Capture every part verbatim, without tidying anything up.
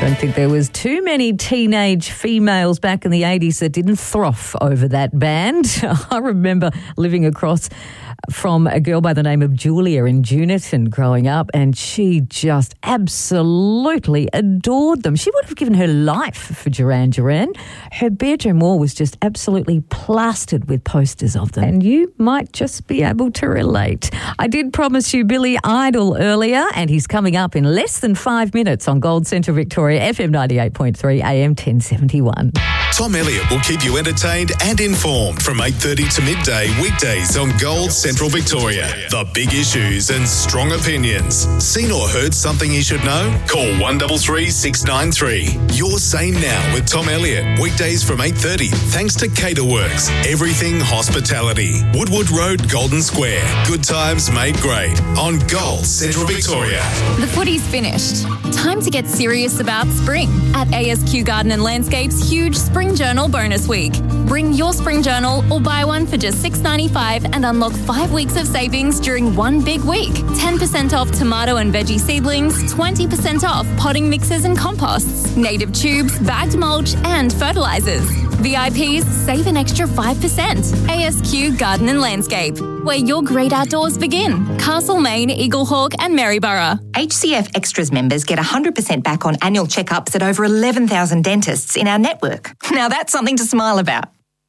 Don't think there was too many teenage females back in the eighties that didn't froth over that band. I remember living across from a girl by the name of Julia in Juniton growing up, and she just absolutely adored them. She would have given her life for Duran Duran. Her bedroom wall was just absolutely plastered with posters of them, and you might just be able to relate. I did promise you Billy Idol earlier, and he's coming up in less than five minutes on Gold Central Victoria, F M ninety-eight point three, A M ten seventy-one. Tom Elliott will keep you entertained and informed from eight thirty to midday weekdays on Gold Central Victoria. The big issues and strong opinions. Seen or heard something you should know? Call one three three, six nine three. You're Sane Now with Tom Elliott. Weekdays from eight thirty thanks to Caterworks. Everything hospitality. Woodwood Road, Golden Square. Good times made great on Gold Central Victoria. The footy's finished. Time to get serious about spring at A S Q Garden and Landscape's huge Spring Journal bonus week. Bring your spring journal or buy one for just six dollars ninety-five and unlock five weeks of savings during one big week. ten percent off tomato and veggie seedlings, twenty percent off potting mixes and composts, native tubes, bagged mulch and fertilisers. V I Ps save an extra five percent. A S Q Garden and Landscape, where your great outdoors begin. Castlemaine, Eaglehawk and Maryborough. H C F Extras members get one hundred percent back on annual checkups at over eleven thousand dentists in our network. Now that's something to smile about.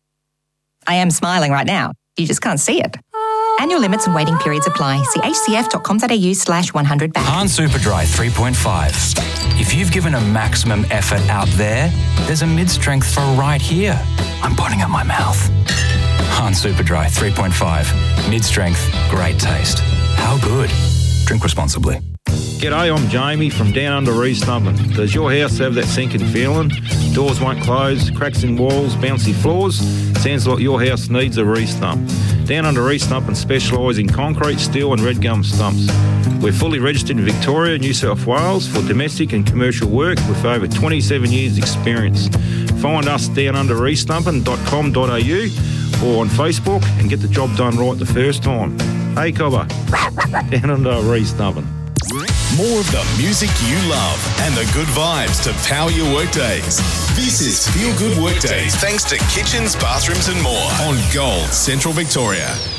I am smiling right now. You just can't see it. Annual limits and waiting periods apply. See hcf.com.au slash 100 back. Hahn Superdry three point five. If you've given a maximum effort out there, there's a mid-strength for right here. I'm putting up my mouth. Hahn Superdry three point five. Mid-strength, great taste. How good? Drink responsibly. G'day, I'm Jamie from Down Under Restumpin. Does your house have that sinking feeling? Doors won't close, cracks in walls, bouncy floors? Sounds like your house needs a restump. Down Under Restumpin specialise in concrete, steel and red gum stumps. We're fully registered in Victoria, New South Wales for domestic and commercial work with over twenty-seven years experience. Find us down under restumpin dot com dot a u or on Facebook and get the job done right the first time. Hey Cobber, Down Under Restumpin. More of the music you love and the good vibes to power your workdays. This is Feel Good Workdays thanks to Kitchens, Bathrooms and More on Gold Central Victoria.